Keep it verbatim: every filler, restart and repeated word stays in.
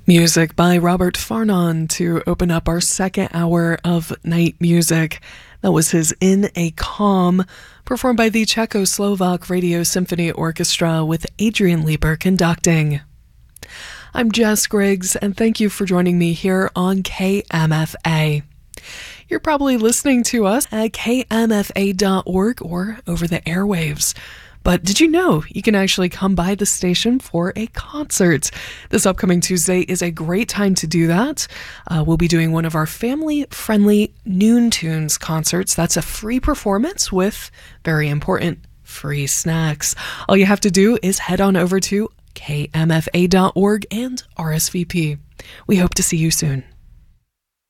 Music by Robert Farnon to open up our second hour of Night Music. That was his In a Calm, performed by the Czechoslovak Radio Symphony Orchestra with Adrian Lieber conducting. I'm Jess Griggs, and thank you for joining me here on K M F A. You're probably listening to us at K M F A dot org or over the airwaves. But did you know you can actually come by the station for a concert? This upcoming Tuesday is a great time to do that. Uh, we'll be doing one of our family-friendly Noon Tunes concerts. That's a free performance with, very important, free snacks. All you have to do is head on over to K M F A dot org and R S V P. We hope to see you soon.